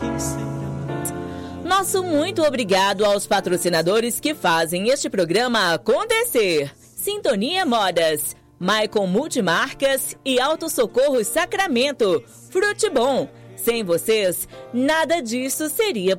Nosso muito obrigado aos patrocinadores que fazem este programa acontecer. Sintonia Modas, Maicon Multimarcas e Auto Socorro Sacramento. Frutebom. Sem vocês, nada disso seria